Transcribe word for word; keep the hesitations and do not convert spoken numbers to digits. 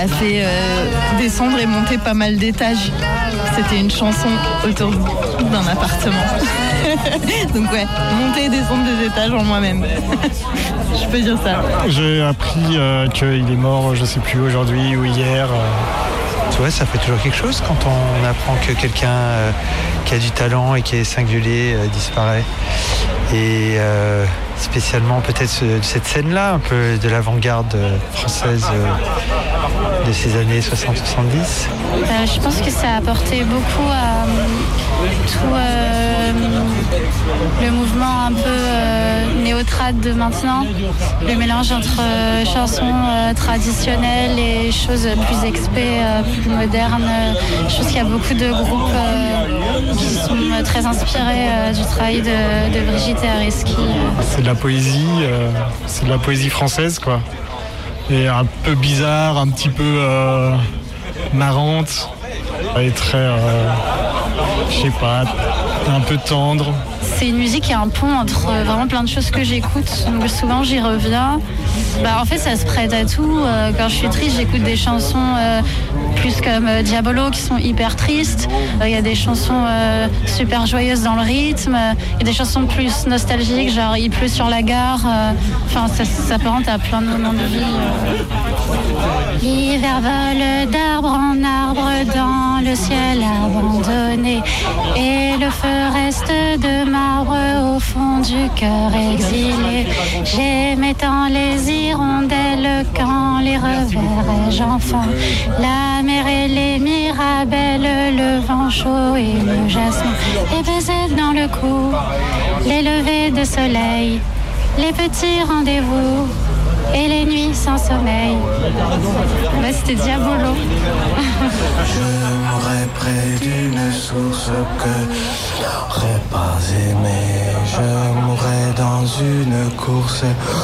ça fait euh, descendre et monter pas mal d'étages. C'était une chanson autour d'un appartement. Donc ouais, monter et descendre des étages en moi-même. Je peux dire ça. J'ai appris euh, qu'il est mort, je sais plus, aujourd'hui ou hier. Euh... Tu vois, ça fait toujours quelque chose quand on apprend que quelqu'un euh, qui a du talent et qui est singulier euh, disparaît. Et euh, spécialement peut-être ce, cette scène-là, un peu de l'avant-garde française euh, de ces années soixante soixante-dix. Euh, je pense que ça a apporté beaucoup à euh, tout euh, le mouvement un peu euh, néo-trad de maintenant. Le mélange entre euh, chansons euh, traditionnelles et choses plus expé, euh, plus modernes. Je pense qu'il y a beaucoup de groupes euh, qui sont euh, très inspirés euh, du travail de, de Brigitte et Ariski. C'est de la poésie, euh, c'est de la poésie française, quoi. Et un peu bizarre, un petit peu euh, marrante. Et très, euh, je sais pas, un peu tendre. C'est une musique qui est un pont entre euh, vraiment plein de choses que j'écoute. Donc souvent j'y reviens. Bah, en fait ça se prête à tout. Euh, quand je suis triste, j'écoute des chansons euh, plus comme euh, Diabolo qui sont hyper tristes. Il euh, y a des chansons euh, super joyeuses dans le rythme. Il y a des chansons plus nostalgiques, genre Il pleut sur la gare. Enfin euh, ça s'apparente à plein de moments de vie. Euh. L'hiver vole d'arbre en arbre dans le ciel abandonné. Et le feu reste de marbre au fond du cœur exilé. J'aimais tant les hirondelles quand les reverrai-je enfin. La mer et les mirabelles, le vent chaud et le jasmin. Les baisers dans le cou, les levées de soleil, les petits rendez-vous et les nuits sans sommeil. Bah, c'était Diabolo. Je mourrais près d'une source que je n'aurais pas aimée. Je mourrais dans une course